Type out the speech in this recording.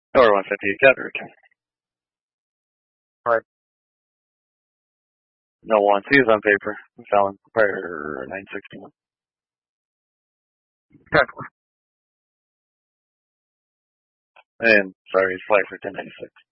Or 150 Godric. Right. No warranties on paper. Selling for 961. Exactly. And sorry, it's flight for 1096.